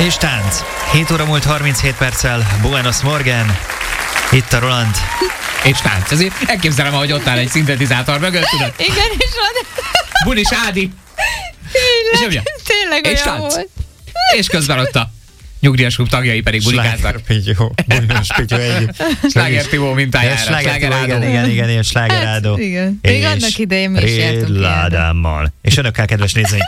És tánc. 7 óra múlt 37 perccel, Buenos Morgen. Itt a Roland. És tánc. Ezért elképzelem, ahogy ott áll egy szintetizátor mögött, tudod? Igen, és van. Bunis Ádi. Tényleg és olyan tánc. volt. És közben ott a nyugdíjas klub tagjai pedig bulikáznak. Pityó. Buenos Pityó együtt. Sláger Tibó mintájára. Slágerádó. Igen, slágerádó. Hát, igen. Még annak idején mi is jártunk Rédl Ádámmal. És önökkel, kedves nézőink.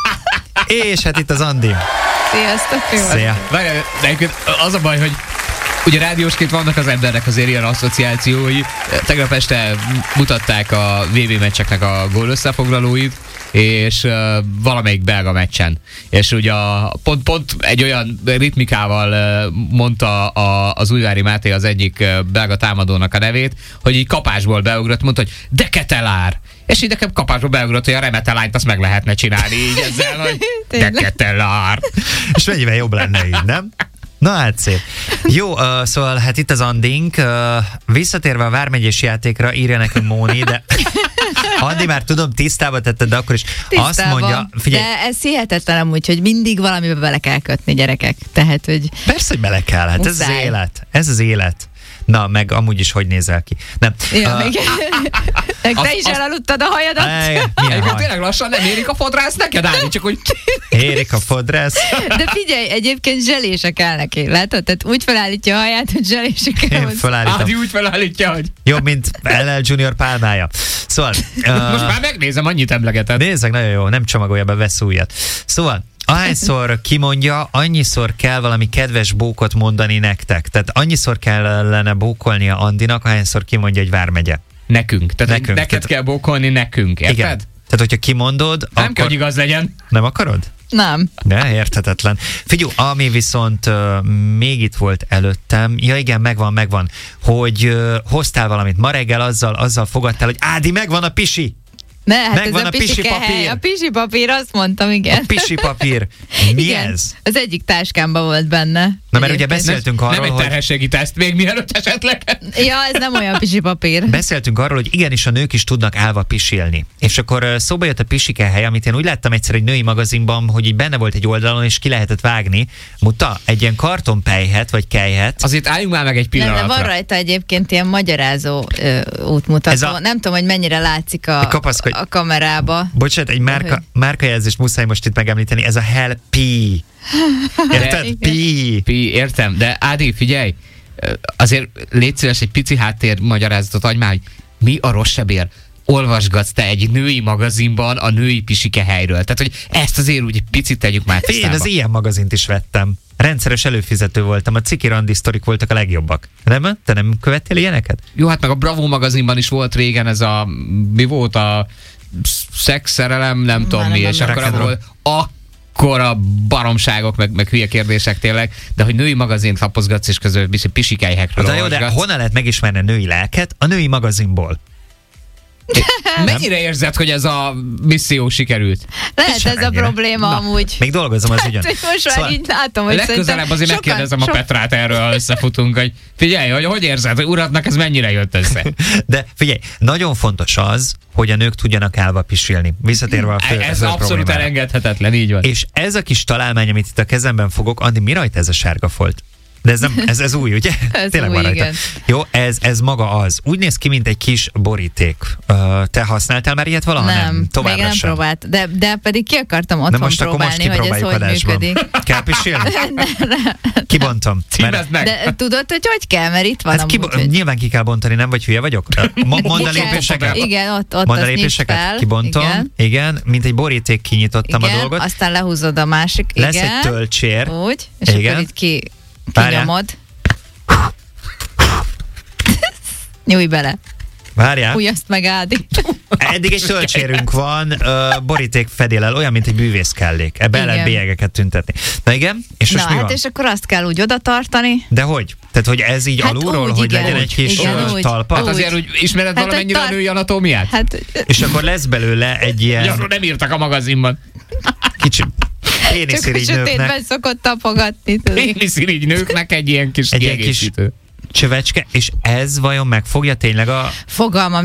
És hát itt az Andi. Sziasztok, jó. Szia. Várjál, de egyébként az a baj, hogy ugye rádiósként vannak az embernek azért ilyen asszociációi. Tegnap este mutatták a VB meccseknek a gól összefoglalóit, és valamelyik belga meccsen. És ugye pont egy olyan ritmikával mondta az Újvári Máté az egyik belga támadónak a nevét, hogy így kapásból beugrott, mondta, hogy de Ketelár. És így nekem kapásból beugrott, hogy a Remetelányt azt meg lehetne csinálni így ezzel, hogy de Ketelár. És mennyivel jobb lenne így, nem? Na hát szép. Jó, szóval hát itt az Andink. Visszatérve a vármegyés játékra, írja nekünk Móni, de Andi már tudom, tisztába tetted, de akkor is Tisztában. azt mondja, figyelj. De ez hihetetlen amúgy, hogy mindig valamibe bele kell kötni, gyerekek. Tehát, hogy Persze, hogy bele kell, hát ez az élet. Ez az élet. Na, meg amúgy is hogy nézel ki. Nem. ja, te is elaludtad a hajadat. Milyen Tényleg lassan nem érik a fodrász neked, Ádi, csak úgy... Érik a fodrász. De figyelj, egyébként zselése kell neki, látod? Tehát úgy felállítja a haját, hogy zselése kell. Én felállítom. Ádi úgy felállítja, hogy... Jobb, mint LL Junior pálmája. Szóval... Most már megnézem, annyit emlegeted. Nézzek, nagyon jó, nem csomagolja be, vesz újat. Szóval, ahányszor kimondja, annyiszor kell valami kedves bókot mondani nektek. Tehát annyiszor kellene bókolnia Andinak, ahányszor kimondja, hogy Vármegye. Nekünk. Tehát Nekünk. neked kell bókolni nekünk, érted? Igen. Tehát, hogyha kimondod, Nem akkor... kell, hogy igaz legyen. Nem akarod? Nem. De érthetetlen. Figyelj, ami viszont még itt volt előttem, ja igen, megvan, hogy hoztál valamit. Ma reggel azzal fogadtál, hogy Ádi, megvan a pisi! Ne, hát Megvan ez a pisipapír. A pisipapír, azt mondtam, igen. A pisipapír. Mi igen. ez? Az egyik táskámban volt benne. Na, mert ugye beszéltünk arról, nem egy hogy... terhességi teszt, még mielőtt esetleg. Ja, ez nem olyan pisipapír. Beszéltünk arról, hogy igenis a nők is tudnak állva pisilni. És akkor szóba jött a pisike hely, amit én úgy láttam egyszer egy női magazinban, hogy így benne volt egy oldalon, és ki lehetett vágni. Muta, egy ilyen kartonpelyhet, vagy kelyhet. Azért álljunk már meg egy pillanatra. Nem, de van rajta egyébként ilyen magyarázó útmutató. Nem tudom, hogy mennyire látszik a kamerába. Bocsánat, egy márkajelzést muszáj most itt megemlíteni. Ez a Hell Pee. Érted? Pee. Értem, de Ádi, figyelj, azért légy szíves egy pici háttér magyarázatot adj már, hogy mi a rosszabbér olvasgatsz te egy női magazinban a női pisike helyről. Tehát, hogy ezt azért úgy picit tegyük már tisztába. Én az ilyen magazint is vettem. Rendszeres előfizető voltam, a Ciki Randi sztorik voltak a legjobbak. Nem? Te nem követtél ilyeneket? Jó, hát meg a Bravo magazinban is volt régen ez a, mi volt a szex, szerelem, nem tudom mi, és akkor akkora baromságok, meg hülye kérdések tényleg, de hogy női magazint lapozgatsz, és közül pisikelyhekről olvasgatsz. De honnan lehet megismerni a női lelket? A női magazinból. Mennyire érzed, hogy ez a misszió sikerült? Lehet ez a probléma amúgy. Még dolgozom az ügyön. Hát, most már így látom, hogy legközelebb azért megkérdezem a Petrát erről, ha összefutunk, hogy figyelj, hogy érzed, hogy uradnak ez mennyire jött össze? De figyelj, nagyon fontos az, hogy a nők tudjanak állva pisilni. Visszatérve a fő ez abszolút elengedhetetlen, így van. És ez a kis találmány, amit itt a kezemben fogok, Andi, mi rajta ez a sárga folt? De ez, nem, ez új, ugye? Ez tényleg új, van rajta. igen. Jó, ez maga az. Úgy néz ki, mint egy kis boríték. Te használtál már ilyet valaha? Nem, még nem próbált. De pedig ki akartam otthon próbálni, hogy ez hogy működik. Kell pisilni? Kibontom. De tudod, hogy kell, mert itt van hát nyilván ki kell bontani, nem vagy hülye vagyok? Mondd a lépéseket. Igen, ott mondd a lépéseket. Kibontom. Igen, mint egy boríték kinyitottam a dolgot. Aztán lehúzod a másik. Lesz egy tölcsér. Úgy, és akkor itt kinyomod. Nyújj bele. Várjál. Hújjaszt meg, Ádi. Eddig egy tölcsérünk van, boríték fedélel, olyan, mint egy bűvészkellék. Ebbe lehet bélyegeket tüntetni. Na igen, és most mi van? És akkor azt kell úgy oda tartani. De hogy? Tehát, hogy ez így alulról, úgy, hogy legyen egy kis talpa? Hát azért úgy ismered valamennyire a női anatómiát? És akkor lesz belőle egy ilyen... Ja, nem írtak a magazinban. Kicsi péniszirigy nőknek. Csak a sötétben szokott tapogatni. Péniszirigy nőknek egy ilyen kis kiegészítő. Csövecske, és ez vajon megfogja tényleg a... Fogalmam